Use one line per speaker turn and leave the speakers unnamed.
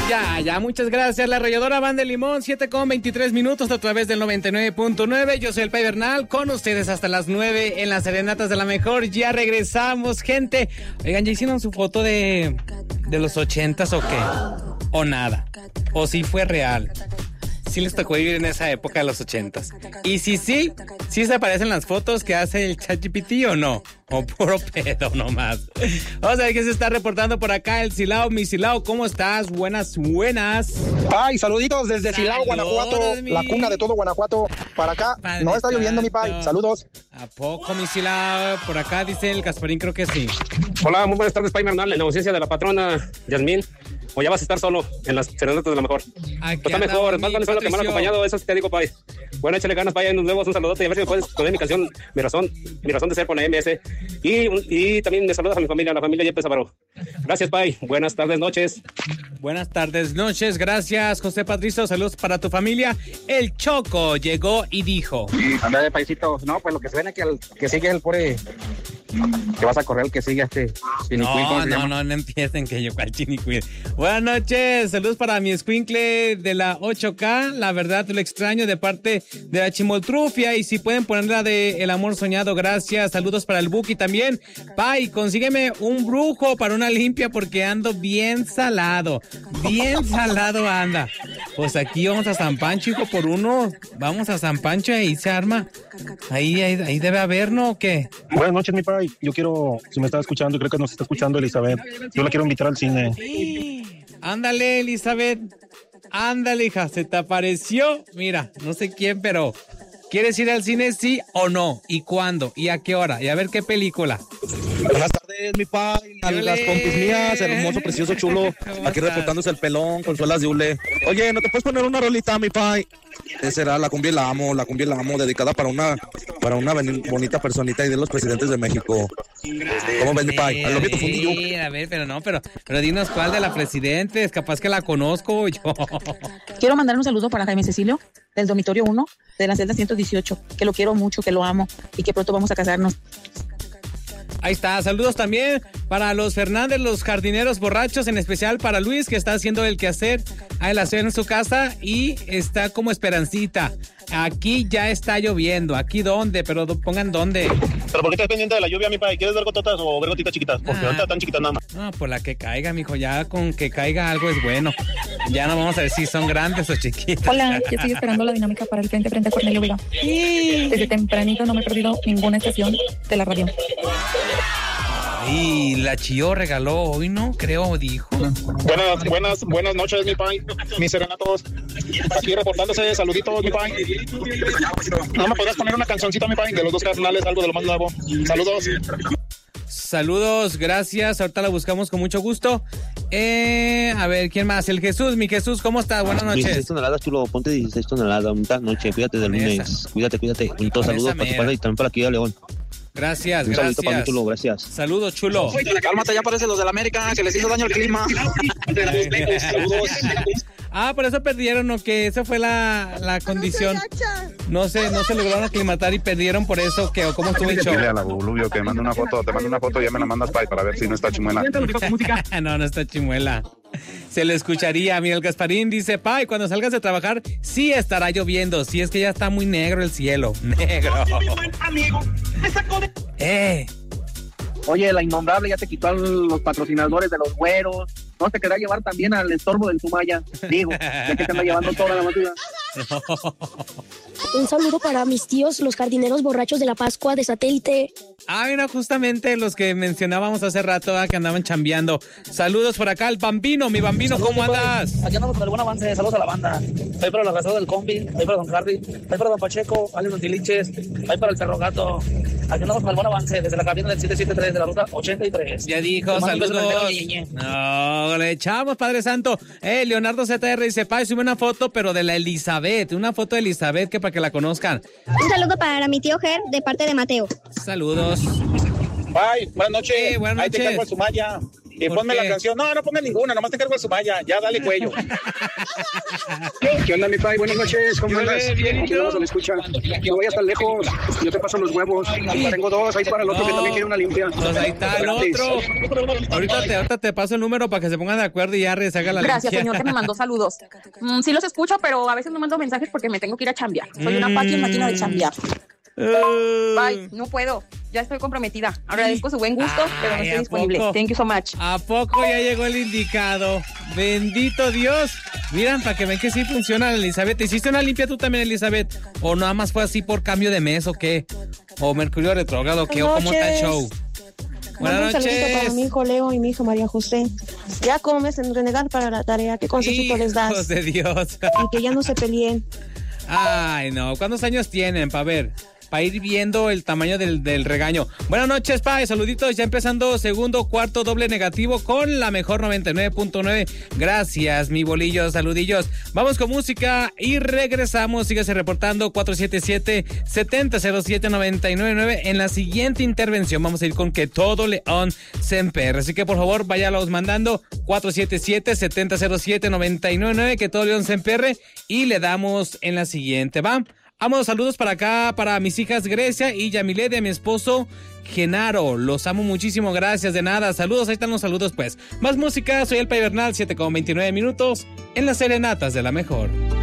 Ya, muchas gracias. La arrolladora Banda de Limón, 7:23 a través del 99.9. Yo soy el Pai Bernal, con ustedes hasta las 9 en las serenatas de la mejor. Ya regresamos, gente. Oigan, ¿ya hicieron su foto de los 80s o qué? ¿O nada? ¿O si fue real? ¿Sí les tocó vivir en esa época de los 80s? Y si sí se aparecen las fotos que hace el ChatGPT o no. O puro pedo nomás. Vamos a ver qué se está reportando por acá el Silao. Mi Silao, ¿cómo estás? Buenas.
Pai, saluditos desde Silao, Guanajuato, la cuna de todo Guanajuato. Para acá, no está lloviendo, mi Pai. Saludos.
¿A poco, mi Silao? Por acá dice el Gasparín, creo que sí.
Hola, muy buenas tardes, Pai Bernal, en la ausencia de la patrona Yasmín. O ya vas a estar solo en las serenatas de la mejor. Pues está mejor, más vale solo que mal acompañado, eso sí te digo, Pai. Bueno, échale ganas, Pai, nos vemos, un saludote y a ver si me puedes poner mi canción, mi razón de ser con la MS. Y también me saludas a mi familia, la familia Yepes Avaro. Gracias, Pai, buenas tardes, noches.
Buenas tardes, noches, gracias, José Patricio, saludos para tu familia. El Choco llegó y dijo:
Anda de paisito, no, pues lo que se ven es que sigue el pobre, que vas a correr el que sigue
No empiecen que yo cual chinicuil. Buenas noches, saludos para mi escuincle de la 8K, la verdad lo extraño, de parte de la Chimoltrufia, y si pueden ponerla de El Amor Soñado, gracias. Saludos para el Buki también. Pai, consígueme un brujo para una limpia porque ando bien salado anda. Pues aquí vamos a San Pancho, hijo, por uno. Vamos a San Pancho y ahí se arma. Ahí debe haber, ¿no? ¿O qué?
Buenas noches, mi Pai. Yo quiero, si me está escuchando, creo que nos está escuchando Elizabeth. Yo la quiero invitar al cine.
Ándale, Elizabeth. Ándale, hija, se te apareció. Mira, no sé quién, pero ¿quieres ir al cine, sí o no? ¿Y cuándo? ¿Y a qué hora? ¿Y a ver qué película?
Buenas tardes, mi Pai. A las compis mías, hermoso, precioso, chulo. Aquí reportándose el pelón, Consuelas de Ule. Oye, ¿no te puedes poner una rolita, mi Pai? Esa será La Cumbia y la Amo, dedicada para una bonita personita y de los presidentes de México. ¿Cómo ves, mi Pai? A lo que tu fundillo.
A ver, pero dinos cuál de la presidente, es capaz que la conozco yo.
Quiero mandar un saludo para Jaime Cecilio, del dormitorio 1, de la celda 118, que lo quiero mucho, que lo amo y que pronto vamos a casarnos.
Ahí está, saludos también para los Fernández, los jardineros borrachos, en especial para Luis, que está haciendo el quehacer en su casa y está como Esperancita. Aquí ya está lloviendo. ¿Aquí dónde? Pero pongan dónde.
¿Pero por qué estás pendiente de la lluvia, mi Pai? ¿Quieres ver gototas o ver gotitas chiquitas? Porque ahorita están chiquitas nada más.
No, por la que caiga, mijo. Ya con que caiga algo es bueno. Ya no vamos a decir si son grandes o chiquitas.
Hola, yo estoy esperando la dinámica para el frente a Cornelio Vega. Desde tempranito no me he perdido ninguna estación de la radio.
Y la Chío regaló hoy, ¿no? Creo, dijo.
Buenas noches, mi Pai. Mis serenatos. Aquí reportándose, saluditos, mi Pai. ¿No me podrás poner una cancioncita, mi Pai, de los dos carnales, algo de lo más nuevo? Saludos.
Saludos, gracias. Ahorita la buscamos con mucho gusto. A ver, ¿quién más? El Jesús, mi Jesús, ¿cómo estás? Buenas noches.
16 toneladas, chulo, ponte 16 toneladas. Buenas noches, cuídate del lunes. Cuídate. Un saludo para tu padre y también para aquí de León.
Gracias,
un saludito para mí, chulo, gracias.
Saludos, chulo.
Cálmate, ya parecen los del América, que les hizo daño el clima.
Por eso perdieron, ¿o qué? Esa fue la condición. No se lograron aclimatar y perdieron por eso, ¿o cómo estuvo el show?
Dile a la Bulubio que te mando una foto y ya me la mandas, Pai, para ver si no está chimuela.
No está chimuela. Se le escucharía. Mira, el Gasparín dice: Pai, cuando salgas de trabajar, sí estará lloviendo. Sí, es que ya está muy negro el cielo. Negro.
Oye, la Innombrable ya te quitó a los patrocinadores de los güeros. No te querrá llevar también al estorbo del Sumaya. Digo, ya que te anda llevando toda la basura.
Un saludo para mis tíos, los jardineros borrachos de la Pascua de Satélite.
Mira, justamente los que mencionábamos hace rato, que andaban chambeando. Saludos por acá, el Bambino, mi Bambino, saludos, ¿cómo andas?
Aquí andamos con el buen avance, saludos a la banda. Ahí para la razón del combi, ahí para Don Harry, ahí para Don Pacheco, ahí los Tiliches, ahí para el Perro Gato. Aquí andamos con el buen avance, desde la cabina del 773 de la ruta 83.
Ya dijo, saludos. No, le echamos, Padre Santo. Leonardo ZR dice: Pai, sube una foto, pero de la Elizabeth, una foto de Elizabeth, que para que la conozcan.
Un saludo para mi tío Ger, de parte de Mateo.
Saludos.
Bye, buenas noches.
Buenas noches.
Ahí te cargo el Sumaya. Y ponme la canción. No ponga ninguna, nomás te cargo a su malla. Ya, dale cuello.
¿Qué onda, mi pai? Buenas noches, ¿cómo andas? Aquí vamos a la escucha. No vayas tan lejos, yo te paso los huevos. Tengo dos ahí para el otro que también quiere una limpia.
Pues ahí está el otro. Ahorita te paso el número para que se pongan de acuerdo y ya rezaga la
Gracias,
limpia.
señor, que me mandó saludos. Sí los escucho, pero a veces no mando mensajes porque me tengo que ir a chambear. Soy una Paqui en máquina de chambear. Bye, no puedo. Ya estoy comprometida. Agradezco su buen gusto, pero no estoy disponible. Thank you so much.
¿A poco ya llegó el indicado? Bendito Dios. Miran, para que ven que sí funciona, Elizabeth. ¿Te hiciste una limpia tú también, Elizabeth? ¿O nada más fue así por cambio de mes o qué? ¿O Mercurio retrógrado o qué? ¿O cómo está el show? Buenas noches.
Un saludito para mi hijo Leo y mi hija María José. Ya comes en renegar para la tarea. ¿Qué consejito les das?
Hijos de Dios.
Y que ya no se peleen.
Ay, no. ¿Cuántos años tienen? Para ver. Para ir viendo el tamaño del regaño. Buenas noches, Pai. Saluditos. Ya empezando segundo, cuarto, doble negativo con la mejor 99.9. Gracias, mi bolillo. Saludillos. Vamos con música y regresamos. Síguese reportando 477-7007-999. En la siguiente intervención vamos a ir con Que Todo León Semper. Así que por favor, váyalos mandando 477-7007-999. Que Todo León Semper. Y le damos en la siguiente. ¿Va? Vamos, saludos para acá, para mis hijas Grecia y Yamile, de mi esposo Genaro. Los amo muchísimo, gracias, de nada. Saludos, ahí están los saludos, pues. Más música, soy el Pai Bernal, 7:29 en las serenatas de la mejor.